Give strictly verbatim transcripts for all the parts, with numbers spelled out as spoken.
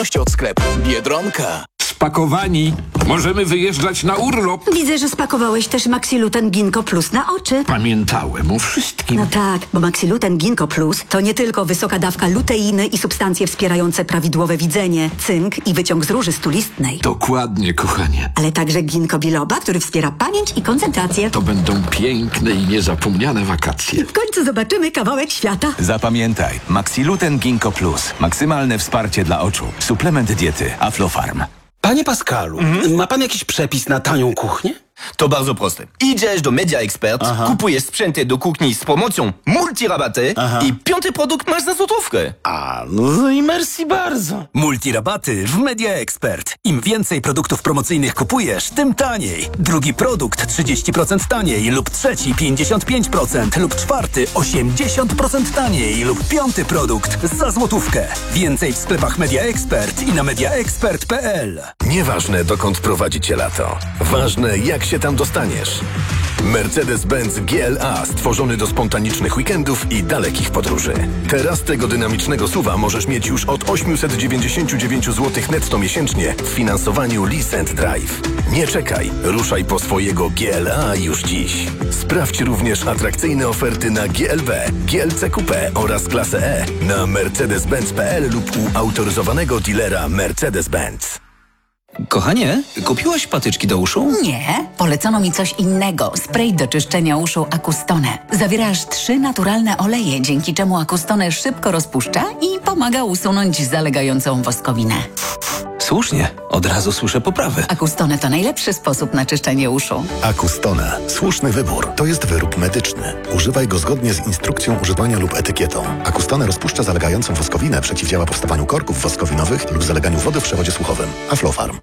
Od sklepu Biedronka. Spakowani. Możemy wyjeżdżać na urlop. Widzę, że spakowałeś też Maxiluten Ginkgo Plus na oczy. Pamiętałem o wszystkim. No tak, bo Maxiluten Ginkgo Plus to nie tylko wysoka dawka luteiny i substancje wspierające prawidłowe widzenie, cynk i wyciąg z róży stulistnej. Dokładnie, kochanie. Ale także ginkgo biloba, który wspiera pamięć i koncentrację. To będą piękne i niezapomniane wakacje. W końcu zobaczymy kawałek świata. Zapamiętaj, Maxiluten Ginkgo Plus. Maksymalne wsparcie dla oczu. Suplement diety Aflofarm. Panie Pascalu, mhm. ma pan jakiś przepis na tanią kuchnię? To bardzo proste. Idziesz do Media Expert, Aha. kupujesz sprzęty do kuchni z promocją multirabaty Aha. i piąty produkt masz za złotówkę. A, no i merci bardzo. Multirabaty w Media Expert. Im więcej produktów promocyjnych kupujesz, tym taniej. Drugi produkt trzydzieści procent taniej lub trzeci pięćdziesiąt pięć procent lub czwarty osiemdziesiąt procent taniej lub piąty produkt za złotówkę. Więcej w sklepach Media Expert i na mediaexpert kropka p l. Nieważne dokąd prowadzi cię lato. Ważne jak się tam dostaniesz. Mercedes-Benz G L A stworzony do spontanicznych weekendów i dalekich podróży. Teraz tego dynamicznego suwa możesz mieć już od osiemset dziewięćdziesiąt dziewięć złotych netto miesięcznie w finansowaniu Lease and Drive. Nie czekaj, ruszaj po swojego G L A już dziś. Sprawdź również atrakcyjne oferty na G L B, G L C Coupe oraz klasę E na mercedes benz kropka p l lub u autoryzowanego dealera Mercedes-Benz. Kochanie, kupiłaś patyczki do uszu? Nie, polecono mi coś innego. Spray do czyszczenia uszu Acustone. Zawiera aż trzy naturalne oleje, dzięki czemu Acustone szybko rozpuszcza i pomaga usunąć zalegającą woskowinę. Słusznie, od razu słyszę poprawy. Acustone to najlepszy sposób na czyszczenie uszu. Acustone. Słuszny wybór. To jest wyrób medyczny. Używaj go zgodnie z instrukcją używania lub etykietą. Acustone rozpuszcza zalegającą woskowinę, przeciwdziała powstawaniu korków woskowinowych lub zaleganiu wody w przewodzie słuchowym. Aflofarm.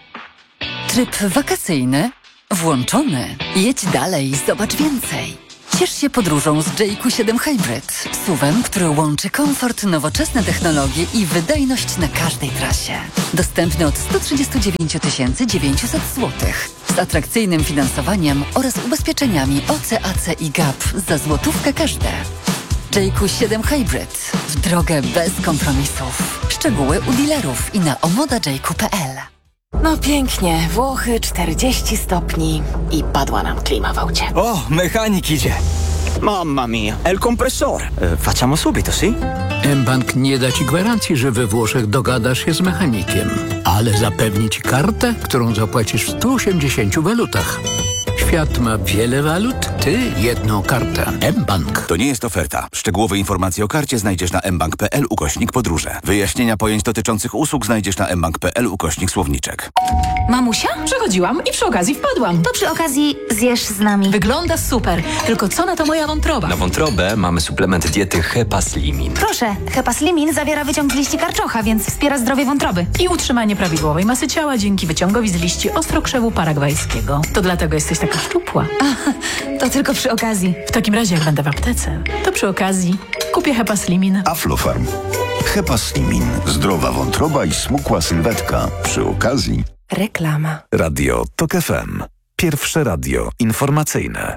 Tryb wakacyjny włączony. Jedź dalej, zobacz więcej. Ciesz się podróżą z J Q siedem Hybrid. suwem, który łączy komfort, nowoczesne technologie i wydajność na każdej trasie. Dostępny od sto trzydzieści dziewięć tysięcy dziewięćset złotych. Z atrakcyjnym finansowaniem oraz ubezpieczeniami O C A C i G A P za złotówkę każde. J Q siedem Hybrid. W drogę bez kompromisów. Szczegóły u dealerów i na omoda j q kropka p l. No pięknie, Włochy czterdzieści stopni i padła nam klima w aucie. Oh, mechanik idzie. Mamma mia, el compresor. E, facciamo subito, sì? mBank nie da ci gwarancji, że we Włoszech dogadasz się z mechanikiem, ale zapewni ci kartę, którą zapłacisz w stu osiemdziesięciu walutach. Świat ma wiele walut, ty jedną kartę. mBank. To nie jest oferta. Szczegółowe informacje o karcie znajdziesz na mbank kropka p l ukośnik podróże. Wyjaśnienia pojęć dotyczących usług znajdziesz na mbank kropka p l ukośnik słowniczek. Mamusia? Przechodziłam i przy okazji wpadłam. To przy okazji zjesz z nami. Wygląda super. Tylko co na to moja wątroba? Na wątrobę mamy suplement diety Hepaslimin. Proszę, Hepaslimin zawiera wyciąg z liści karczocha, więc wspiera zdrowie wątroby. I utrzymanie prawidłowej masy ciała dzięki wyciągowi z liści ostrokrzewu paragwajskiego. To dlatego jesteś taka szczupła. A, to tylko przy okazji. W takim razie, jak będę w aptece, to przy okazji kupię Hepaslimin. Aflofarm. Hepaslimin. Zdrowa wątroba i smukła sylwetka. Przy okazji... Reklama. Radio TOK F M. Pierwsze radio informacyjne.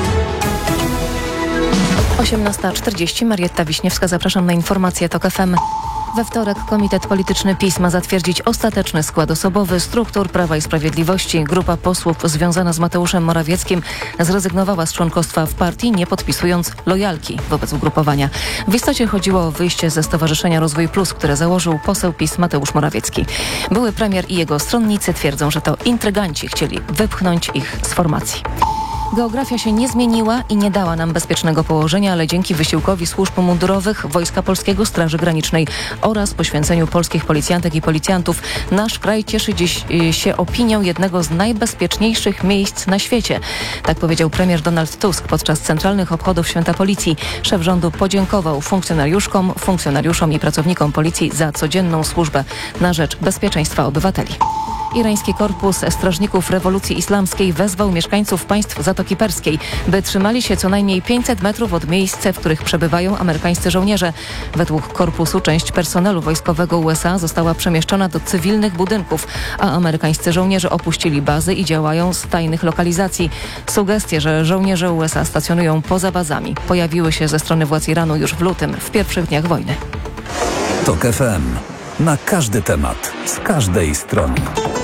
osiemnasta czterdzieści. Marietta Wiśniewska. Zapraszam na informacje TOK F M. We wtorek Komitet Polityczny PiS ma zatwierdzić ostateczny skład osobowy struktur Prawa i Sprawiedliwości. Grupa posłów związana z Mateuszem Morawieckim zrezygnowała z członkostwa w partii, nie podpisując lojalki wobec ugrupowania. W istocie chodziło o wyjście ze Stowarzyszenia Rozwój Plus, które założył poseł PiS Mateusz Morawiecki. Były premier i jego stronnicy twierdzą, że to intryganci chcieli wypchnąć ich z formacji. Geografia się nie zmieniła i nie dała nam bezpiecznego położenia, ale dzięki wysiłkowi służb mundurowych, Wojska Polskiego, Straży Granicznej oraz poświęceniu polskich policjantek i policjantów nasz kraj cieszy dziś się opinią jednego z najbezpieczniejszych miejsc na świecie. Tak powiedział premier Donald Tusk podczas centralnych obchodów Święta Policji. Szef rządu podziękował funkcjonariuszkom, funkcjonariuszom i pracownikom policji za codzienną służbę na rzecz bezpieczeństwa obywateli. Irański Korpus Strażników Rewolucji Islamskiej wezwał mieszkańców państw Zatoki Perskiej, by trzymali się co najmniej pięćset metrów od miejsc, w których przebywają amerykańscy żołnierze. Według korpusu część personelu wojskowego U S A została przemieszczona do cywilnych budynków, a amerykańscy żołnierze opuścili bazy i działają z tajnych lokalizacji. Sugestie, że żołnierze U S A stacjonują poza bazami, pojawiły się ze strony władz Iranu już w lutym, w pierwszych dniach wojny. TOK F M. Na każdy temat, z każdej strony.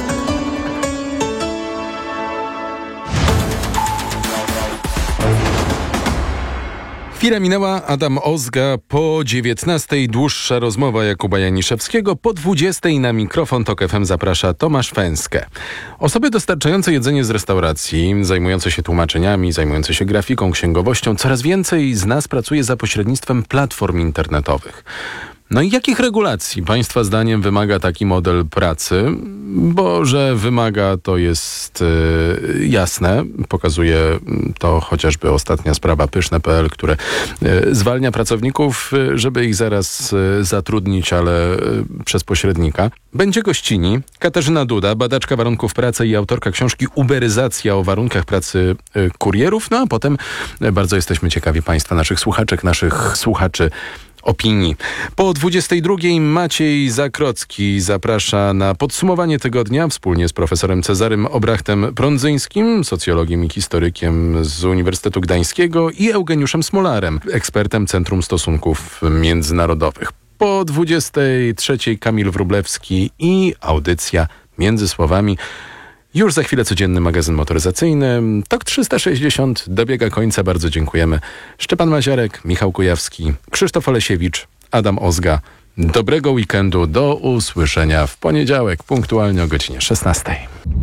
Chwila minęła, Adam Ozga, po dziewiętnastej dłuższa rozmowa Jakuba Janiszewskiego, po dwudziestej na mikrofon Tok F M zaprasza Tomasz Fęskę. Osoby dostarczające jedzenie z restauracji, zajmujące się tłumaczeniami, zajmujące się grafiką, księgowością, coraz więcej z nas pracuje za pośrednictwem platform internetowych. No i jakich regulacji Państwa zdaniem wymaga taki model pracy? Bo że wymaga, to jest y, jasne. Pokazuje to chociażby ostatnia sprawa Pyszne kropka p l, które y, zwalnia pracowników, y, żeby ich zaraz y, zatrudnić, ale y, przez pośrednika. Będzie gościni Katarzyna Duda, badaczka warunków pracy i autorka książki Uberyzacja o warunkach pracy y, kurierów. No a potem y, bardzo jesteśmy ciekawi Państwa, naszych słuchaczek, naszych słuchaczy, opinii. Po dwudziestej drugiej Maciej Zakrocki zaprasza na podsumowanie tygodnia wspólnie z profesorem Cezarym Obrachtem-Prądzyńskim, socjologiem i historykiem z Uniwersytetu Gdańskiego i Eugeniuszem Smolarem, ekspertem Centrum Stosunków Międzynarodowych. Po dwudziestej trzeciej Kamil Wróblewski i audycja Między Słowami. Już za chwilę codzienny magazyn motoryzacyjny. Tok trzysta sześćdziesiąt dobiega końca. Bardzo dziękujemy. Szczepan Maziarek, Michał Kujawski, Krzysztof Olesiewicz, Adam Ozga. Dobrego weekendu. Do usłyszenia w poniedziałek, punktualnie o godzinie szesnastej.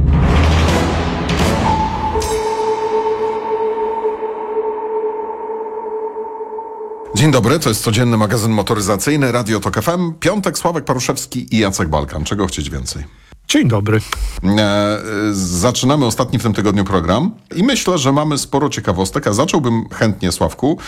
Dzień dobry, to jest codzienny magazyn motoryzacyjny, Radio Tok F M. Piątek, Sławek Paruszewski i Jacek Balkan. Czego chcieć więcej? Dzień dobry. E, zaczynamy ostatni w tym tygodniu program i myślę, że mamy sporo ciekawostek, a zacząłbym chętnie, Sławku,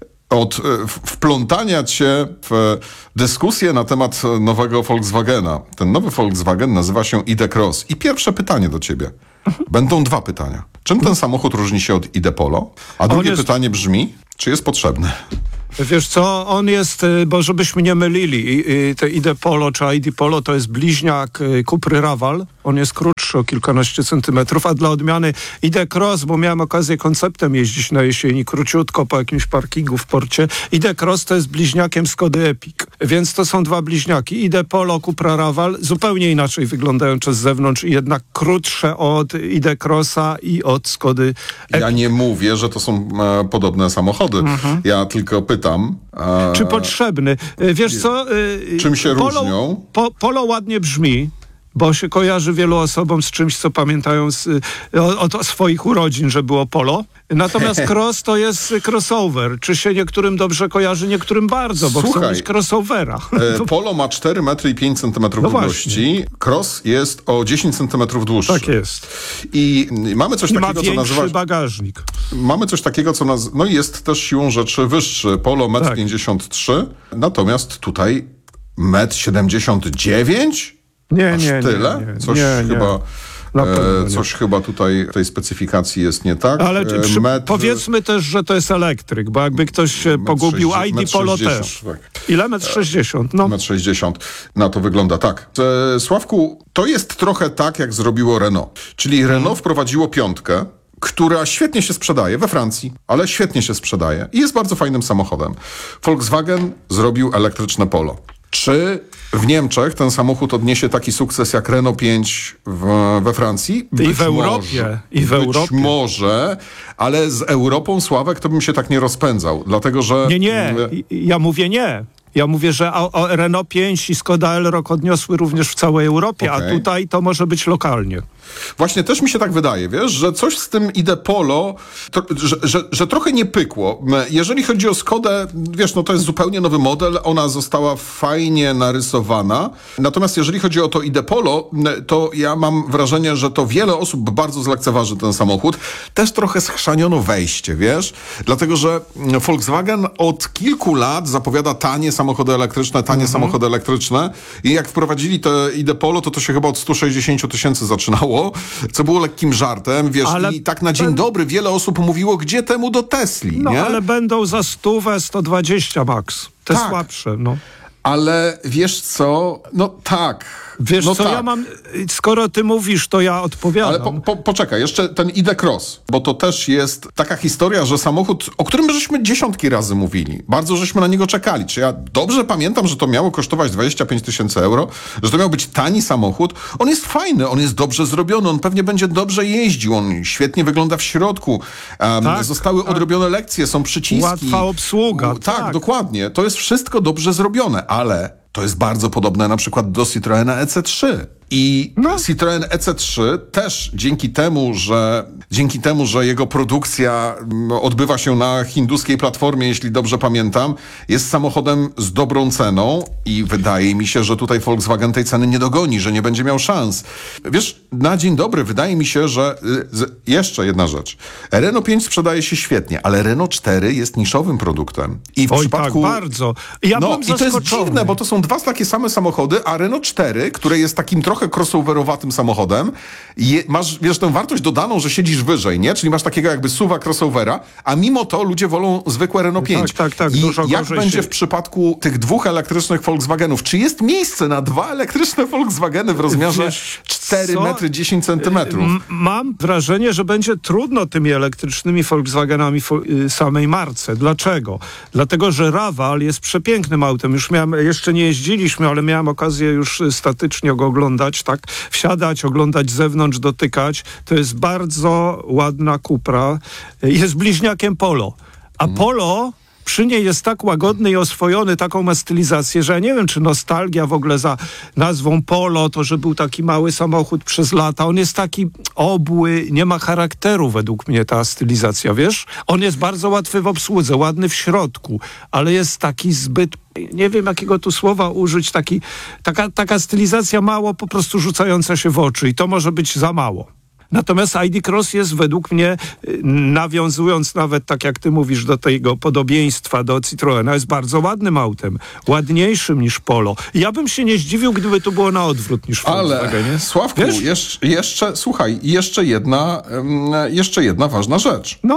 od e, wplątania cię w dyskusję na temat nowego Volkswagena. Ten nowy Volkswagen nazywa się I D Cross. I pierwsze pytanie do ciebie. Będą dwa pytania. Czym ten samochód różni się od I D Polo? A drugie jest... pytanie brzmi, czy jest potrzebny? Wiesz co, on jest, bo żebyśmy nie mylili, te I D Polo czy I D Polo to jest bliźniak Cupry Raval. On jest krótszy o kilkanaście centymetrów, a dla odmiany I D Cross, bo miałem okazję konceptem jeździć na jesieni króciutko po jakimś parkingu w porcie. I D Cross to jest bliźniakiem Skody Epic, więc to są dwa bliźniaki. I D Polo, Cupra Raval zupełnie inaczej wyglądają z zewnątrz i jednak krótsze od I D Crossa i od Skody Epic. Ja nie mówię, że to są e, podobne samochody. Mhm. Ja tylko pytam. E, Czy potrzebny? Wiesz co? E, czym się Polo, różnią? Po, Polo ładnie brzmi, bo się kojarzy wielu osobom z czymś, co pamiętają z, od, od swoich urodzin, że było Polo. Natomiast Cross to jest crossover. Czy się niektórym dobrze kojarzy, niektórym bardzo, bo Słuchaj, chcą mieć crossovera. E, Polo ma cztery metry i pięć centymetrów no długości. Właśnie. Cross jest o dziesięć centymetrów dłuższy. Tak jest. I mamy coś I takiego, ma co nazywa... bagażnik. Mamy coś takiego, co nazywa... No i jest też siłą rzeczy wyższy. Polo metr pięćdziesiąt trzy, natomiast tutaj metr siedemdziesiąt dziewięć? Nie, Aż nie, tyle? nie, nie. Coś nie, chyba... nie. E, coś chyba tutaj w tej specyfikacji jest nie tak. Ale czy, przy, metr... powiedzmy też, że to jest elektryk, bo jakby ktoś się pogubił, I D Polo też. Tak. Ile? metr sześćdziesiąt? No. metr sześćdziesiąt. Na to wygląda tak. E, Sławku, to jest trochę tak, jak zrobiło Renault. Czyli Renault wprowadziło piątkę, która świetnie się sprzedaje we Francji, ale świetnie się sprzedaje i jest bardzo fajnym samochodem. Volkswagen zrobił elektryczne Polo. Czy w Niemczech ten samochód odniesie taki sukces jak Renault pięć w, we Francji? Być I w Europie. Może, I w być Europie. może, ale z Europą, Sławek, to bym się tak nie rozpędzał, dlatego że... Nie, nie, ja mówię nie. Ja mówię, że o, o Renault pięć i Skoda Elroq odniosły również w całej Europie, okay. A tutaj to może być lokalnie. Właśnie też mi się tak wydaje, wiesz, że coś z tym I D Polo, to, że, że, że trochę nie pykło. Jeżeli chodzi o Skodę, wiesz, no to jest zupełnie nowy model, ona została fajnie narysowana. Natomiast jeżeli chodzi o to I D Polo, to ja mam wrażenie, że to wiele osób bardzo zlekceważy ten samochód. Też trochę schrzaniono wejście, wiesz, dlatego że Volkswagen od kilku lat zapowiada tanie samochody elektryczne, tanie mhm. samochody elektryczne i jak wprowadzili te I D Polo, to to się chyba od stu sześćdziesięciu tysięcy zaczynało, co było lekkim żartem, wiesz, ale i tak na dzień ten... dobry wiele osób mówiło, gdzie temu do Tesli, no, nie? ale będą za stówę sto dwadzieścia max. Te tak. słabsze, no. Ale wiesz co, no tak... Wiesz No co, tak. ja mam, skoro ty mówisz, to ja odpowiadam. Ale po, po, poczekaj, jeszcze ten I D Cross, bo to też jest taka historia, że samochód, o którym żeśmy dziesiątki razy mówili, bardzo żeśmy na niego czekali. Czy ja dobrze pamiętam, że to miało kosztować dwadzieścia pięć tysięcy euro, że to miał być tani samochód? On jest fajny, on jest dobrze zrobiony, on pewnie będzie dobrze jeździł, on świetnie wygląda w środku, um, Tak, zostały tak. odrobione lekcje, są przyciski. Łatwa obsługa. U, tak, tak, dokładnie. To jest wszystko dobrze zrobione, ale to jest bardzo podobne na przykład do Citroena E C trzy. I No. Citroen E C trzy też dzięki temu, że dzięki temu, że jego produkcja mm, odbywa się na hinduskiej platformie, jeśli dobrze pamiętam, jest samochodem z dobrą ceną i wydaje mi się, że tutaj Volkswagen tej ceny nie dogoni, że nie będzie miał szans. Wiesz, na dzień dobry wydaje mi się, że y, z, jeszcze jedna rzecz. Renault pięć sprzedaje się świetnie, ale Renault cztery jest niszowym produktem. I w Oj, przypadku... tak, bardzo. Ja no byłem i to jest zaskoczony. dziwne, bo to są dwa takie same samochody, a Renault cztery, które jest takim trochę crossoverowatym samochodem, je, masz, wiesz, tę wartość dodaną, że siedzisz wyżej, nie? Czyli masz takiego jakby suwa crossovera, a mimo to ludzie wolą zwykłe Renault pięć. Tak, tak, tak, I dużo jak gorzej będzie się- w przypadku tych dwóch elektrycznych Volkswagenów? Czy jest miejsce na dwa elektryczne Volkswageny w rozmiarze Wiesz cztery co? metry dziesięć centymetrów? M- Mam wrażenie, że będzie trudno tymi elektrycznymi Volkswagenami fo- y, samej marce. Dlaczego? Dlatego, że Raval jest przepięknym autem. Już miałem, jeszcze nie jeździliśmy, ale miałem okazję już y, statycznie go oglądać, tak? Wsiadać, oglądać z zewnątrz, dotykać. To jest bardzo ładna Cupra. Y, Jest bliźniakiem Polo. A Polo... Przy niej jest tak łagodny i oswojony, taką ma stylizację, że ja nie wiem, czy nostalgia w ogóle za nazwą Polo, to, że był taki mały samochód przez lata. On jest taki obły, nie ma charakteru według mnie ta stylizacja, wiesz? On jest bardzo łatwy w obsłudze, ładny w środku, ale jest taki zbyt, nie wiem jakiego tu słowa użyć, taki, taka, taka stylizacja mało po prostu rzucająca się w oczy i to może być za mało. Natomiast I D Cross jest według mnie, y, nawiązując nawet, tak jak ty mówisz, do tego podobieństwa do Citroena, jest bardzo ładnym autem. Ładniejszym niż Polo. Ja bym się nie zdziwił, gdyby to było na odwrót niż w Volkswagenie. Ale Sławku, Wiesz? jeszcze, jeszcze, słuchaj, jeszcze jedna, em, jeszcze jedna ważna rzecz. No.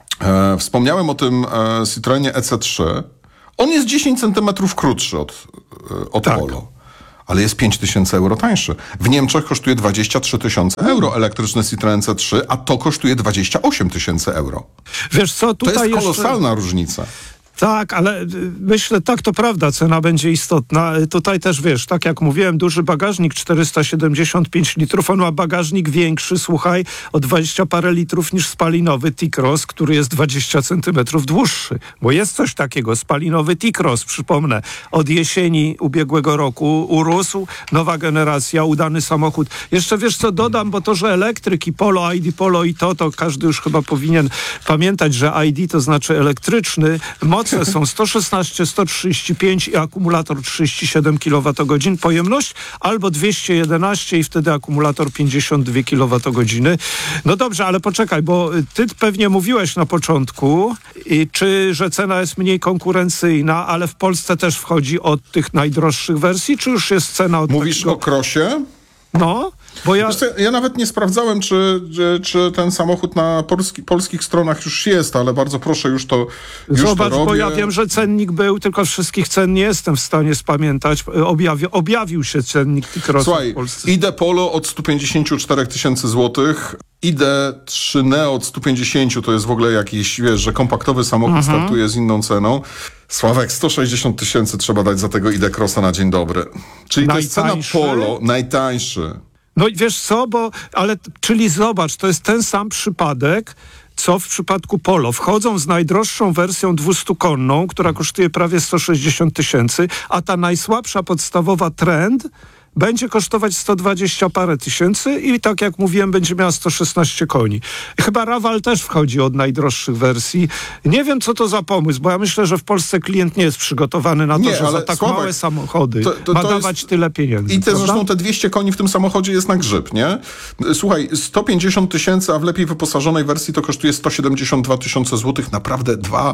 E, wspomniałem o tym e, Citroenie E C trzy. On jest dziesięć centymetrów krótszy od, e, od Tak. Polo. Ale jest pięć tysięcy euro tańszy. W Niemczech kosztuje dwadzieścia trzy tysiące euro elektryczny Citroen C trzy, a to kosztuje dwadzieścia osiem tysięcy euro. Wiesz co, To tutaj jest jeszcze... kolosalna różnica. Tak, ale y, myślę, tak, to prawda, cena będzie istotna. Y, Tutaj też, wiesz, tak jak mówiłem, duży bagażnik, czterysta siedemdziesiąt pięć litrów. On ma bagażnik większy, słuchaj, o dwadzieścia parę litrów niż spalinowy T-Cross, który jest dwadzieścia centymetrów dłuższy. Bo jest coś takiego, spalinowy T-Cross, przypomnę, od jesieni ubiegłego roku urósł, nowa generacja, udany samochód. Jeszcze wiesz co dodam, bo to, że elektryk i Polo, I D Polo i to, to każdy już chyba powinien pamiętać, że I D to znaczy elektryczny. Moce są sto szesnaście, sto trzydzieści pięć i akumulator trzydzieści siedem kilowatogodzin. Pojemność albo dwieście jedenaście i wtedy akumulator pięćdziesiąt dwie kilowatogodziny. No dobrze, ale poczekaj, bo ty pewnie mówiłeś na początku, i czy, że cena jest mniej konkurencyjna, ale w Polsce też wchodzi od tych najdroższych wersji, czy już jest cena od Mówisz takiego... o Crossie? No, bo ja... Wiesz co, ja nawet nie sprawdzałem, czy, czy, czy ten samochód na polski, polskich stronach już jest, ale bardzo proszę, już to już Zobacz, to robię. bo ja wiem, że cennik był, tylko wszystkich cen nie jestem w stanie spamiętać. Objawi, objawił się cennik T-Crossa w Słuchaj, Polsce. I D Polo od sto pięćdziesiąt cztery tysięcy złotych, I D trzy Neo od sto pięćdziesiąt, to jest w ogóle jakiś, wiesz, że kompaktowy samochód Mhm. startuje z inną ceną. Sławek, sto sześćdziesiąt tysięcy trzeba dać za tego I D Crossa na dzień dobry. Czyli to jest cena Najtańszy? Polo, najtańszy. No i wiesz co, bo, ale, czyli zobacz, to jest ten sam przypadek, co w przypadku Polo. Wchodzą z najdroższą wersją dwustukonną, która kosztuje prawie sto sześćdziesiąt tysięcy, a ta najsłabsza podstawowa Trend będzie kosztować sto dwadzieścia parę tysięcy i tak jak mówiłem, będzie miała sto szesnaście koni. Chyba Raval też wchodzi od najdroższych wersji. Nie wiem, co to za pomysł, bo ja myślę, że w Polsce klient nie jest przygotowany na to, Nie, że ale za tak Sławek, małe samochody to- to- ma to dawać jest- tyle pieniędzy. I te, prawda? zresztą te dwieście koni w tym samochodzie jest na grzyb, nie? Słuchaj, sto pięćdziesiąt tysięcy, a w lepiej wyposażonej wersji to kosztuje sto siedemdziesiąt dwa tysiące złotych. Naprawdę dwa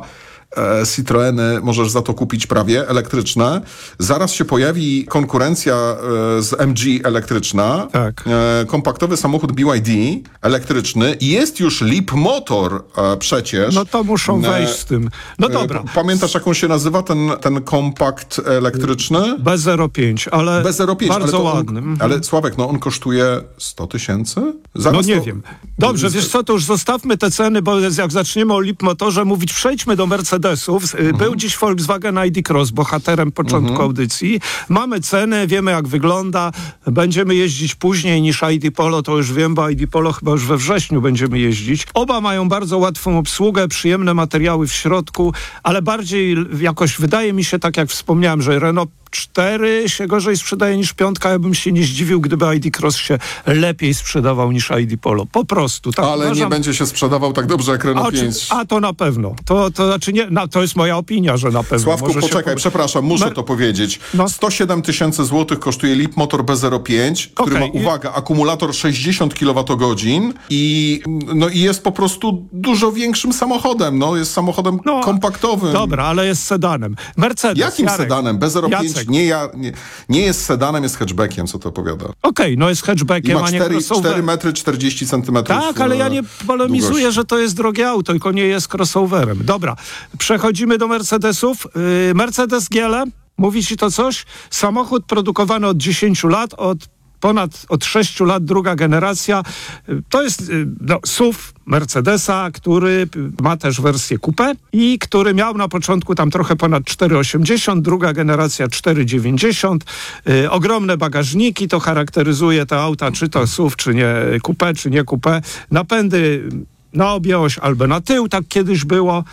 e, Citroeny możesz za to kupić prawie, elektryczne. Zaraz się pojawi konkurencja e, z M G elektryczna. Tak. E, kompaktowy samochód B Y D elektryczny i jest już Leapmotor e, przecież. No to muszą wejść z tym. No dobra. E, pamiętasz, jak on się nazywa, ten, ten kompakt elektryczny? B zero pięć, ale B zero pięć, bardzo ale on, ładny. Mhm. Ale Sławek, no on kosztuje sto tysięcy? No nie to... wiem. Dobrze, wiesz co, to już zostawmy te ceny, bo jak zaczniemy o Leapmotorze mówić, przejdźmy do Mercedesów. Mhm. Był dziś Volkswagen I D Cross, bohaterem początku mhm. audycji. Mamy ceny, wiemy jak wygląda. Będziemy jeździć później niż I D Polo, to już wiem, bo I D Polo chyba już we wrześniu będziemy jeździć. Oba mają bardzo łatwą obsługę, przyjemne materiały w środku, ale bardziej jakoś wydaje mi się, tak jak wspomniałem, że Renault cztery się gorzej sprzedaje niż piątka. Ja bym się nie zdziwił, gdyby I D Cross się lepiej sprzedawał niż I D Polo. Po prostu. Tak ale uważam. Nie będzie się sprzedawał tak dobrze jak Renault a, pięć. A to na pewno. To, to znaczy nie, no, to jest moja opinia, że na pewno. Sławku, Może poczekaj, się... przepraszam, muszę Mer... to powiedzieć. No. sto siedem tysięcy złotych kosztuje Leapmotor B zero pięć, który okay. ma, uwaga, akumulator sześćdziesiąt kilowatogodzin i, no, i jest po prostu dużo większym samochodem. No, jest samochodem no, kompaktowym. Dobra, ale jest sedanem. Mercedes. Jakim Jarek. sedanem? B zero pięć Jacek. nie, ja, nie, nie jest sedanem, jest hatchbackiem, co to opowiada. Okej, okay, no jest hatchbackiem, I ma a nie crossover. cztery metry czterdzieści centymetrów. Tak, ale ja nie polemizuję, długości. Że to jest drogie auto, tylko nie jest crossoverem. Dobra, przechodzimy do Mercedesów. Yy, Mercedes G L E, mówi ci to coś? Samochód produkowany od dziesięciu lat, od ponad od sześciu lat, druga generacja. To jest no, S U V Mercedesa, który ma też wersję coupé i który miał na początku tam trochę ponad cztery osiemdziesiąt, druga generacja cztery dziewięćdziesiąt. Yy, ogromne bagażniki, to charakteryzuje te auta, czy to S U V, czy nie coupé, czy nie coupé. Napędy na obie-oś albo na tył, tak kiedyś było.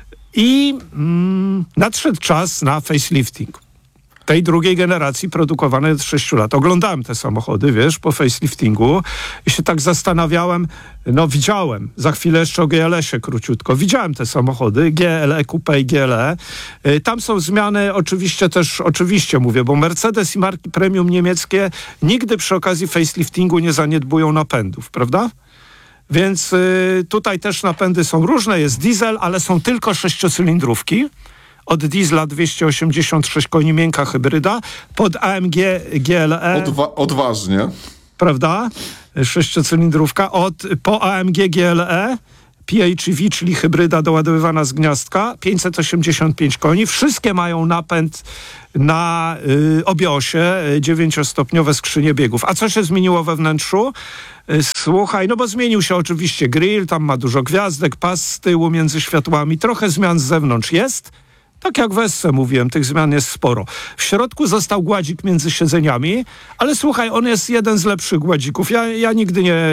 I mm, nadszedł czas na facelifting. Tej drugiej generacji produkowanej od sześciu lat. Oglądałem te samochody, wiesz, po faceliftingu i się tak zastanawiałem, no widziałem, za chwilę jeszcze o G L S-ie króciutko, widziałem te samochody, G L E, Coupe i G L E. Tam są zmiany, oczywiście też, oczywiście mówię, bo Mercedes i marki premium niemieckie nigdy przy okazji faceliftingu nie zaniedbują napędów, prawda? Więc y, tutaj też napędy są różne, jest diesel, ale są tylko sześciocylindrówki. Od diesla dwieście osiemdziesiąt sześć koni, miękka hybryda, pod A M G G L E. Odwa- odważnie. Prawda? Sześciocylindrówka. Od, po A M G G L E P H E V, czyli hybryda doładowywana z gniazdka, pięćset osiemdziesiąt pięć koni. Wszystkie mają napęd na y, obiosie, y, dziewięciostopniowe skrzynie biegów. A co się zmieniło we wnętrzu? Y, słuchaj, no bo zmienił się oczywiście grill, tam ma dużo gwiazdek, pas z tyłu między światłami, trochę zmian z zewnątrz jest. Tak jak w Esse mówiłem, tych zmian jest sporo. W środku został gładzik między siedzeniami, ale słuchaj, on jest jeden z lepszych gładzików. Ja, ja nigdy nie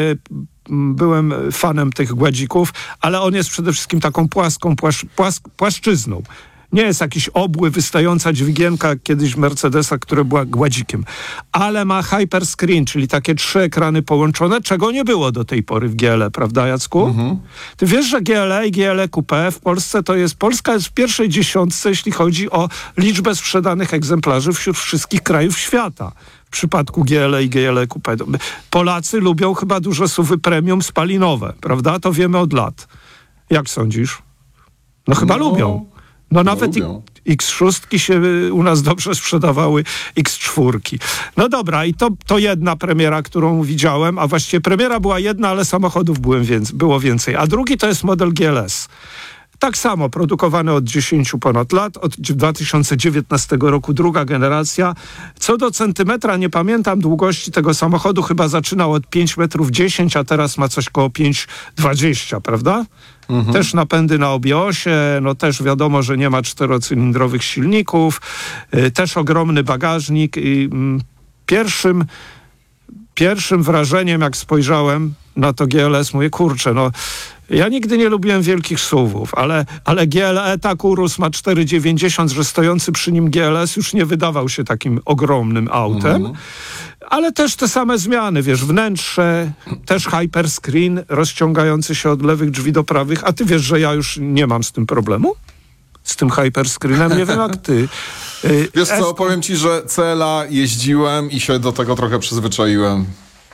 byłem fanem tych gładzików, ale on jest przede wszystkim taką płaską płasz, płask, płaszczyzną. Nie jest jakiś obły, wystająca dźwigienka jak kiedyś Mercedesa, która była gładzikiem. Ale ma hyperscreen, czyli takie trzy ekrany połączone, czego nie było do tej pory w G L E, prawda Jacku? Mhm. Ty wiesz, że G L E i G L E Coupé w Polsce to jest, Polska jest w pierwszej dziesiątce, jeśli chodzi o liczbę sprzedanych egzemplarzy wśród wszystkich krajów świata. W przypadku G L E i G L E Coupé. Polacy lubią chyba dużo S U V-y premium spalinowe, prawda? To wiemy od lat. Jak sądzisz? No chyba no. lubią. No nawet no, X sześć się u nas dobrze sprzedawały, X cztery. No dobra, i to, to jedna premiera, którą widziałem, a właściwie premiera była jedna, ale samochodów byłem więcej, było więcej. A drugi to jest model G L S. Tak samo, produkowany od dziesięciu ponad lat, od dwa tysiące dziewiętnastego roku, druga generacja. Co do centymetra, nie pamiętam długości tego samochodu, chyba zaczynał od pięć metrów dziesięć, a teraz ma coś koło pięć dwadzieścia, prawda? Mhm. Też napędy na obie-osie, no też wiadomo, że nie ma czterocylindrowych silników, yy, też ogromny bagażnik. I, yy, pierwszym, pierwszym wrażeniem, jak spojrzałem na to G L S, mówię, kurczę, no ja nigdy nie lubiłem wielkich S U V-ów, ale, ale G L E tak urósł, ma cztery dziewięćdziesiąt, że stojący przy nim G L S już nie wydawał się takim ogromnym autem. Mhm. Ale też te same zmiany, wiesz, wnętrze, też hyperscreen rozciągający się od lewych drzwi do prawych, a ty wiesz, że ja już nie mam z tym problemu? Z tym hyperscreenem, nie wiem jak ty. Wiesz co, powiem ci, że C L A jeździłem i się do tego trochę przyzwyczaiłem.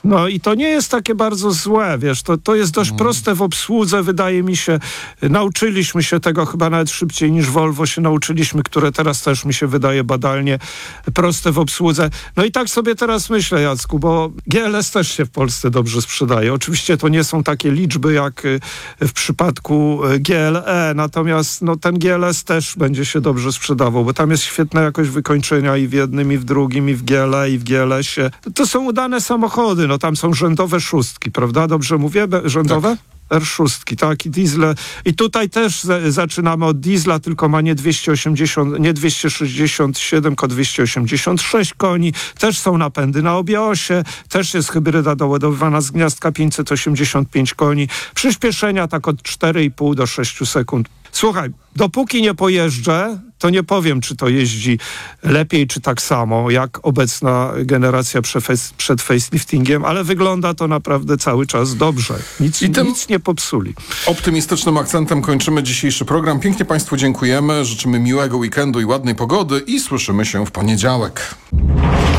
No i to nie jest takie bardzo złe, wiesz, to, to jest dość proste w obsłudze, wydaje mi się. Nauczyliśmy się tego chyba nawet szybciej niż Volvo się nauczyliśmy, które teraz też mi się wydaje badalnie proste w obsłudze. No i tak sobie teraz myślę, Jacku, bo G L S też się w Polsce dobrze sprzedaje. Oczywiście to nie są takie liczby jak w przypadku G L E, natomiast no, ten G L S też będzie się dobrze sprzedawał, bo tam jest świetna jakość wykończenia i w jednym, i w drugim, i w G L E, i w G L S-ie. To są udane samochody, no tam są rzędowe szóstki, prawda? Dobrze mówię? Be- rzędowe? Tak. R sześć, tak, i diesle. I tutaj też z, zaczynamy od diesla, tylko ma nie dwieście osiemdziesiąt, nie dwieście sześćdziesiąt siedem, tylko dwieście osiemdziesiąt sześć koni. Też są napędy na obie osie, też jest hybryda doładowywana z gniazdka pięćset osiemdziesiąt pięć koni. Przyspieszenia tak od cztery i pół do sześciu sekund. Słuchaj, dopóki nie pojeżdżę, to nie powiem, czy to jeździ lepiej, czy tak samo, jak obecna generacja przed, przed faceliftingiem, ale wygląda to naprawdę cały czas dobrze. Nic, I tym nic nie popsuli. Optymistycznym akcentem kończymy dzisiejszy program. Pięknie Państwu dziękujemy, życzymy miłego weekendu i ładnej pogody i słyszymy się w poniedziałek.